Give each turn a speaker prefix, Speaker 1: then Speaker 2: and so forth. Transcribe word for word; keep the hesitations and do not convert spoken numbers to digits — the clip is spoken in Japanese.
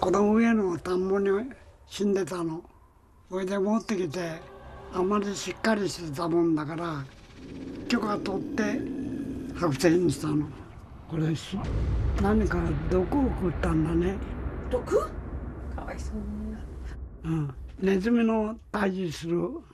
Speaker 1: この上の田んぼに死んでたの。それで持ってきて、あまりしっかりしてたもんだから許可取って白線にしたの。これし何か毒を食ったんだね。
Speaker 2: 毒？かわいそうに。
Speaker 1: うん、ネズミの退治する